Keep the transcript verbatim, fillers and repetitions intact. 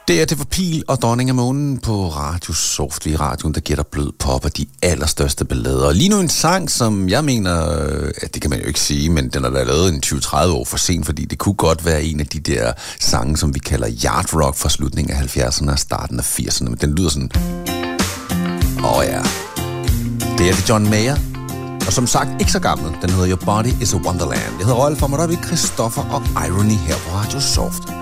Det er det for Pil og Dronning af Månen på Radio Soft, i radioen, der gætter blød pop og de allerstørste ballader. Lige nu en sang, som jeg mener, at det kan man jo ikke sige, men den er da lavet en tyve til tredive år for sent, fordi det kunne godt være en af de der sange, som vi kalder yard rock fra slutningen af halvfjerdserne og starten af firserne. Men den lyder sådan... Åh oh ja. Det er det John Mayer. Og som sagt, ikke så gammel. Den hedder Your Body is a Wonderland. Jeg hedder Rolf, og mig der er vi Christoffer og Irony her på Radio Soft.